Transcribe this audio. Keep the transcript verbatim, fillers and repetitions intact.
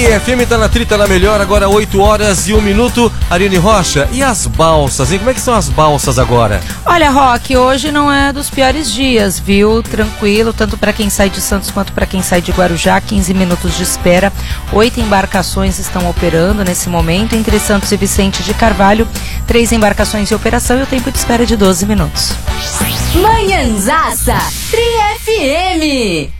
F M tá na trita na melhor, agora oito horas e um minuto. Ariane Rocha, e as balsas, hein? Como é que são as balsas agora? Olha, Roque, hoje não é dos piores dias, viu? Tranquilo, tanto para quem sai de Santos quanto para quem sai de Guarujá, quinze minutos de espera. Oito embarcações estão operando nesse momento, entre Santos e Vicente de Carvalho. Três embarcações em operação e o tempo de espera é de doze minutos. Manhãzaça, Tri F M.